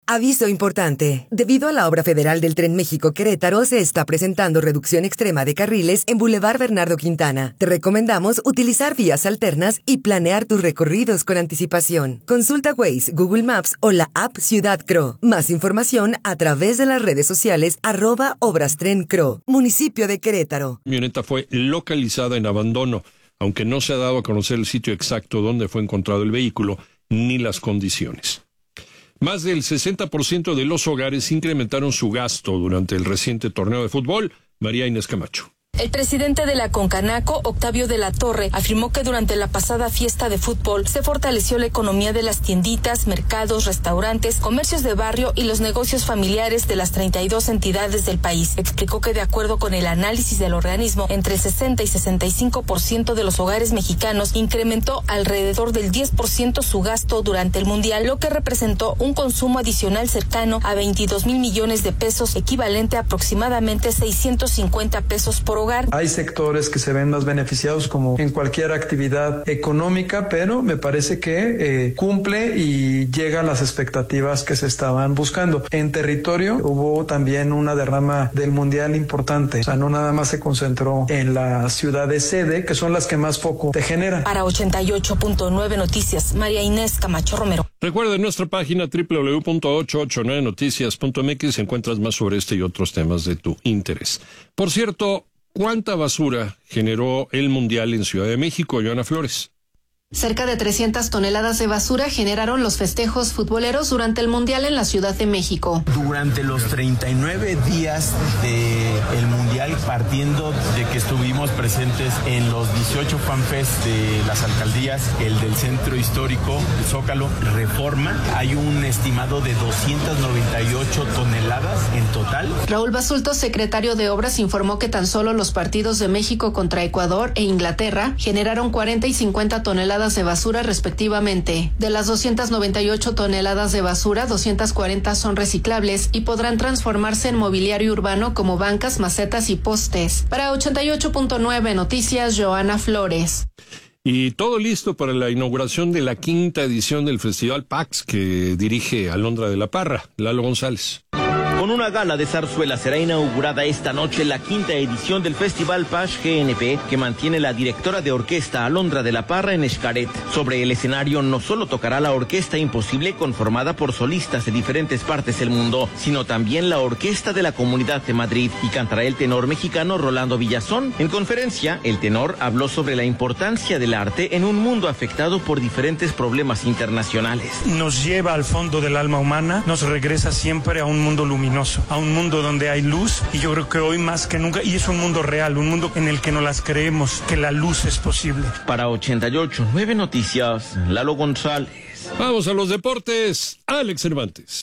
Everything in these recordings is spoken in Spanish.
Aviso importante. Debido a la obra federal del Tren México-Querétaro, se está presentando reducción extrema de carriles en Boulevard Bernardo Quintana. Te recomendamos utilizar vías alternas y planear tus recorridos con anticipación. Consulta Waze, Google Maps o la app Ciudad Cro. Más información a través de las redes sociales @ObrasTrenCro. Municipio de Querétaro. La camioneta fue localizada en abandono, aunque no se ha dado a conocer el sitio exacto donde fue encontrado el vehículo ni las condiciones. Más del 60% de los hogares incrementaron su gasto durante el reciente torneo de fútbol. María Inés Camacho. El presidente de la Concanaco, Octavio de la Torre, afirmó que durante la pasada fiesta de fútbol se fortaleció la economía de las tienditas, mercados, restaurantes, comercios de barrio y los negocios familiares de las 32 entidades del país. Explicó que de acuerdo con el análisis del organismo, entre el 60 y 65% de los hogares mexicanos incrementó alrededor del 10% su gasto durante el Mundial, lo que representó un consumo adicional cercano a 22 mil millones de pesos, equivalente a aproximadamente 650 pesos por hogar. Hay sectores que se ven más beneficiados como en cualquier actividad económica, pero me parece que cumple y llega a las expectativas que se estaban buscando. En territorio hubo también una derrama del Mundial importante, o sea, no nada más se concentró en las ciudades sede, que son las que más foco te generan. Para 88.9 Noticias, María Inés Camacho Romero. Recuerda, en nuestra página www.889noticias.mx encuentras más sobre este y otros temas de tu interés. Por cierto, ¿cuánta basura generó el Mundial en Ciudad de México, Joana Flores? Cerca de 300 toneladas de basura generaron los festejos futboleros durante el Mundial en la Ciudad de México. Durante los 39 días del Mundial, partiendo de que estuvimos presentes en los 18 fanfests de las alcaldías, el del Centro Histórico, el Zócalo, Reforma, hay un estimado de 298 toneladas en total. Raúl Basulto, secretario de Obras, informó que tan solo los partidos de México contra Ecuador e Inglaterra generaron 40 y 50 toneladas de basura respectivamente. De las 298 toneladas de basura, 240 son reciclables y podrán transformarse en mobiliario urbano como bancas, macetas y postes. Para 88.9 Noticias, Joana Flores. Y todo listo para la inauguración de la 5ª edición del Festival PAX que dirige Alondra de la Parra. Lalo González. Con una gala de zarzuela será inaugurada esta noche la 5ª edición del Festival PAX GNP, que mantiene la directora de orquesta Alondra de la Parra en Xcaret. Sobre el escenario no solo tocará la Orquesta Imposible, conformada por solistas de diferentes partes del mundo, sino también la Orquesta de la Comunidad de Madrid, y cantará el tenor mexicano Rolando Villazón. En conferencia, el tenor habló sobre la importancia del arte en un mundo afectado por diferentes problemas internacionales. Nos lleva al fondo del alma humana, nos regresa siempre a un mundo luminoso, a un mundo donde hay luz, y yo creo que hoy más que nunca, y es un mundo real, un mundo en el que no las creemos, que la luz es posible. Para 88.9 Noticias, Lalo González. Vamos a los deportes, Alex Cervantes.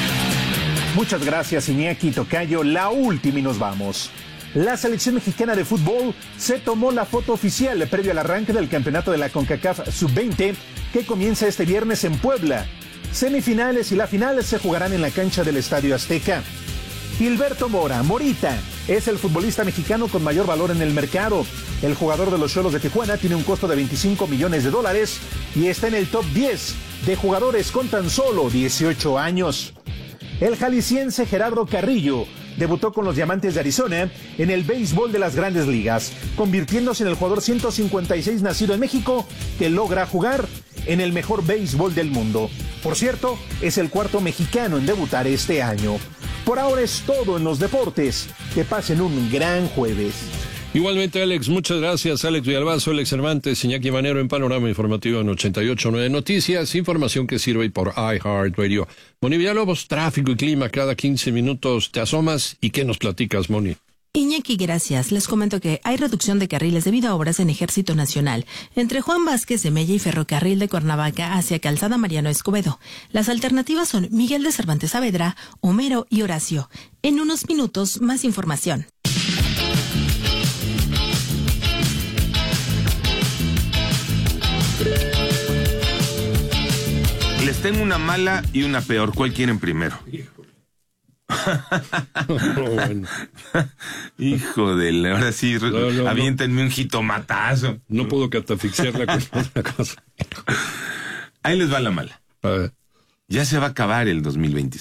Muchas gracias, Iñaki Tocayo. La última y nos vamos. La selección mexicana de fútbol se tomó la foto oficial previo al arranque del campeonato de la CONCACAF Sub-20 que comienza este viernes en Puebla. Semifinales y la final se jugarán en la cancha del Estadio Azteca. Gilberto Morita, es el futbolista mexicano con mayor valor en el mercado. El jugador de los Xolos de Tijuana tiene un costo de $25 millones y está en el top 10 de jugadores con tan solo 18 años. El jalisciense Gerardo Carrillo debutó con los Diamantes de Arizona en el béisbol de las Grandes Ligas, convirtiéndose en el jugador 156 nacido en México que logra jugar en el mejor béisbol del mundo. Por cierto, es el cuarto mexicano en debutar este año. Por ahora es todo en los deportes. Que pasen un gran jueves. Igualmente, Alex, muchas gracias. Alex Villalbazo, Alex Cervantes, Iñaki Manero en Panorama Informativo en 88.9 Noticias, información que sirve por iHeartRadio. Moni Villalobos, tráfico y clima cada 15 minutos. Te asomas y ¿qué nos platicas, Moni? Iñaki, gracias. Les comento que hay reducción de carriles debido a obras en Ejército Nacional, entre Juan Vázquez de Mella y Ferrocarril de Cuernavaca hacia Calzada Mariano Escobedo. Las alternativas son Miguel de Cervantes Saavedra, Homero y Horacio. En unos minutos, más información. Les tengo una mala y una peor. ¿Cuál quieren primero? Bueno. Hijo de la... Ahora sí, aviéntenme un jitomatazo. No puedo catafixiarla con otra cosa. Ahí les va la mala. Ya se va a acabar el 2026.